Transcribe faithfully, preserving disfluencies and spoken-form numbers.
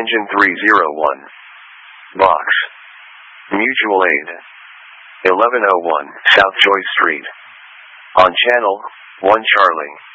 Engine three oh one. Box. Mutual Aid. eleven oh one South Joy Street. On Channel one Charlie.